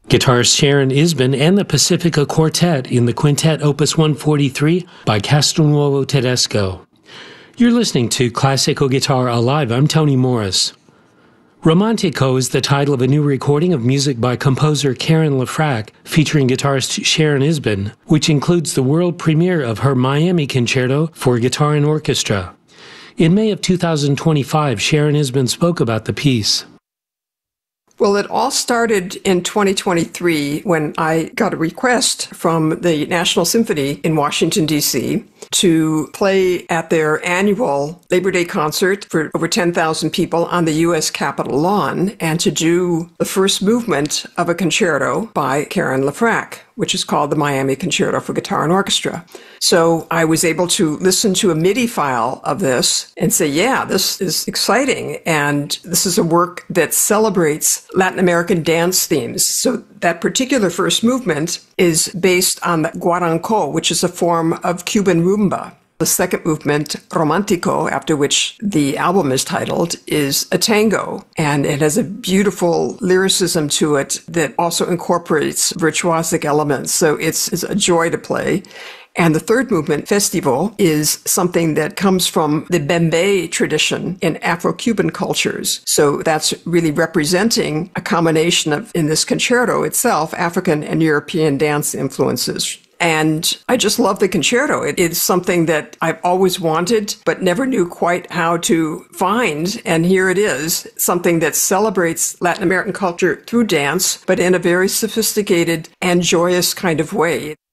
Guitarist Sharon Isbin and the Pacifica Quartet in the Quintet Opus 143 by Castelnuovo Tedesco. You're listening to Classical Guitar Alive. I'm Tony Morris. Romantico is the title of a new recording of music by composer Karen LeFrak featuring guitarist Sharon Isbin, which includes the world premiere of her Miami Concerto for Guitar and Orchestra. In May of 2025, Sharon Isbin spoke about the piece. Well, it all started in 2023 when I got a request from the National Symphony in Washington, D.C. to play at their annual Labor Day concert for over 10,000 people on the U.S. Capitol lawn and to do the first movement of a concerto by Karen LeFrak, which is called the Miami Concerto for Guitar and Orchestra. So I was able to listen to a MIDI file of this and say, yeah, this is exciting. And this is a work that celebrates Latin American dance themes. So that particular first movement is based on the guaranco, which is a form of Cuban rumba. The second movement, Romantico, after which the album is titled, is a tango, and it has a beautiful lyricism to it that also incorporates virtuosic elements, so it's a joy to play. And the third movement, Festivo, is something that comes from the Bembe tradition in Afro-Cuban cultures. So that's really representing a combination of, in this concerto itself, African and European dance influences. And I just love the concerto. It is something that I've always wanted, but never knew quite how to find. And here it is, something that celebrates Latin American culture through dance, but in a very sophisticated and joyous kind of way.